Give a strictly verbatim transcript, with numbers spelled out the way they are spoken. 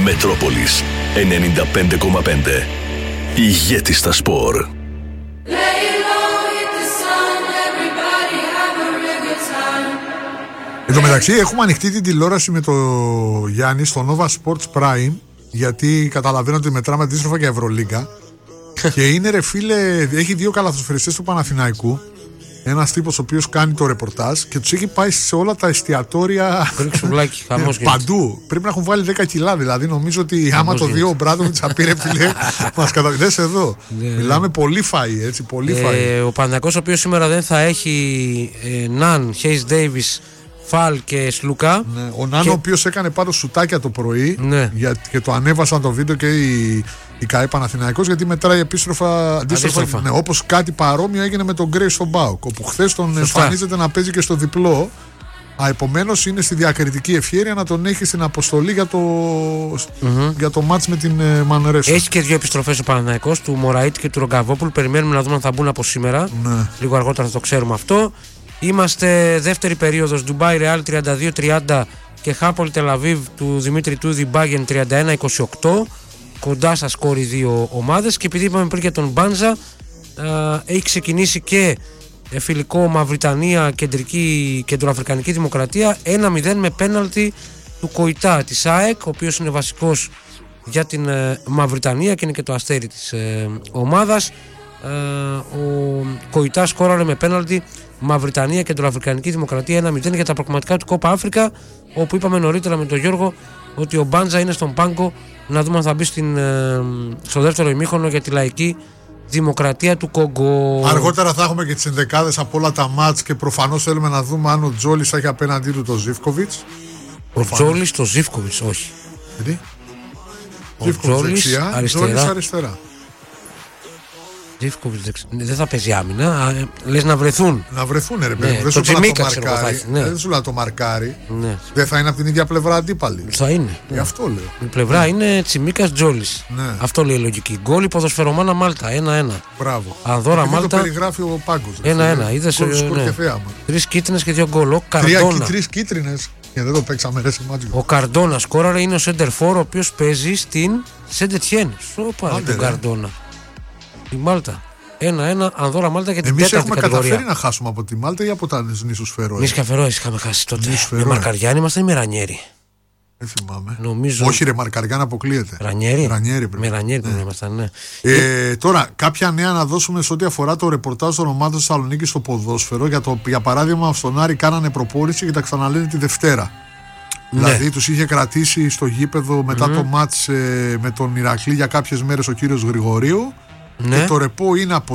Μετρόπολης ενενήντα πέντε κόμμα πέντε. Ηγέτης στα σπορ. Εν τω μεταξύ έχουμε ανοιχτή την τηλεόραση με το Γιάννη στο Nova Sports Prime, γιατί καταλαβαίνω ότι μετράμε αντίστροφα για Ευρωλίγκα. Και είναι, ρε φίλε, έχει δύο καλαθοσφαιριστές του Παναθηναϊκού. Ένας τύπος ο οποίος κάνει το ρεπορτάζ και τους έχει πάει σε όλα τα εστιατόρια παντού. Πρέπει να έχουν βάλει δέκα κιλά, δηλαδή νομίζω ότι άμα το δει ο Μπράντοβιτς θα πήρε, φίλε, μας καταδίδες εδώ. Μιλάμε πολύ φαΐ, έτσι, πολύ φαΐ. Ο Παναθηναϊκός, ο οποίος σήμερα δεν θα έχει Ναν, Χέις Ντέιβις, Φαλ και Σλούκα. Ναι, ο Νάνο, και... ο οποίος έκανε πάντως σουτάκια το πρωί, ναι, για, και το ανέβασαν το βίντεο και η, η ΚΑΕ Παναθηναϊκός, γιατί μετράει επίστροφα αντίστροφα. Ναι, όπως κάτι παρόμοιο έγινε με τον Γκρέι στον ΠΑΟΚ, όπου χθες τον Σωστά. εμφανίζεται να παίζει και στο διπλό. Επομένως είναι στη διακριτική ευχέρεια να τον έχει στην αποστολή για το, mm-hmm. για το μάτς με την ε, Μανρέσο. Έχει και δύο επιστροφές ο Παναθηναϊκός, του Μωραΐτη και του Ρογκαβόπουλου. Περιμένουμε να δούμε αν θα μπουν από σήμερα. Ναι. Λίγο αργότερα θα το ξέρουμε αυτό. Είμαστε δεύτερη περίοδος, Ντουμπάι Ρεάλ τριάντα δύο τριάντα και Χάπολ Τελαβίβ του Δημήτρη Τούδη Μπάγεν τριάντα ένα είκοσι οκτώ. Κοντά στα σκόρ οι δύο ομάδες. Και επειδή είπαμε πριν για τον Μπάντζα, α, έχει ξεκινήσει και φιλικό Μαυριτανία κεντρική, Κεντροαφρικανική Δημοκρατία ένα μηδέν με πέναλτι του Κοϊτά της ΑΕΚ, ο οποίος είναι βασικός για την ε, Μαυριτανία και είναι και το αστέρι της ε, ομάδας. Uh, ο Κοϊτά σκόραρε με πέναλτι Μαυριτανία και Κεντροαφρικανική Δημοκρατία ένα μηδέν για τα προκριματικά του Κόπα Αφρικα, όπου είπαμε νωρίτερα με τον Γιώργο ότι ο Μπάντζα είναι στον πάγκο, να δούμε αν θα μπει στην, uh, στο δεύτερο ημίχρονο για τη Λαϊκή Δημοκρατία του Κόγκο. Αργότερα θα έχουμε και τις ενδεκάδες από όλα τα μάτς και προφανώς θέλουμε να δούμε αν ο Τζόλις θα έχει απέναντί του τον Ζίβκοβιτς. Ο Τζόλις το Ζίβκοβιτς, όχι. Γιατί? Ο Τζόλις αριστερά. αριστερά. Δεν θα παίζει άμυνα, λες να βρεθούν. Να βρεθούν, ρε παιδί. Ναι, δεν το σου λέει το μαρκάρι. Ναι. Δεν σου λέει το μαρκάρι. Ναι. Δεν θα είναι από την ίδια πλευρά αντίπαλη. Θα είναι. Γι' αυτό λέω. Η πλευρά ναι. είναι Τσιμίκας Τζόλης. Ναι. Αυτό λέει η λογική. Γκόλ ποδοσφαιρομάνα Μάλτα. ένα ένα. Μπράβο. Ανδώρα Μάλτα. Το περιγράφει ο Πάγκος. ένα ένα. Είδες. Ναι. Τρεις κίτρινες και δύο γκολ. Τρεις κίτρινες. Και δεν το παίξαμε, ρε σημάδι. Ο Καρντόνα σκόραρε, είναι ο Σέντερφορ, ο οποίος παίζει στην Σεντετιέν. Σοπα τον Καρντόνα. Η Μάλτα. ένα ένα, Ανδώρα Μάλτα και την Εμείς τέταρτη κατηγορία. Εμείς έχουμε καταφέρει να χάσουμε από τη Μάλτα ή από τα νήσους Φερόε? Νήσους Φερόε είχαμε χάσει τότε. Με Μαρκαριάννη ήμασταν ή με Ρανιέρι? Δεν θυμάμαι. Νομίζω... Όχι, ρε, Μαρκαριάννη αποκλείεται. Ρανιέρι. Ρανιέρι με Ρανιέρι πρέπει να ήμασταν, ναι. Ε, τώρα, κάποια νέα να δώσουμε σε ό,τι αφορά το ρεπορτάζ των ομάδων Θεσσαλονίκη στο ποδόσφαιρο. Για, το, για παράδειγμα, στον Άρη κάνανε προπόνηση και τα ξαναλένε τη Δευτέρα. Ναι. Δηλαδή τους είχε κρατήσει στο γήπεδο μετά mm-hmm. το μάτς ε, με τον Ηρακλή για κάποιες μέρες ο κύριος Γρηγορίου. Ναι. Και το ρεπό είναι από